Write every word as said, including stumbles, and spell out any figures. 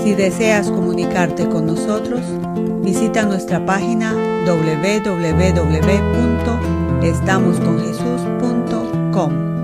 Si deseas comunicarte con nosotros, visita nuestra página doble u doble u doble u punto estamos con jesús punto com.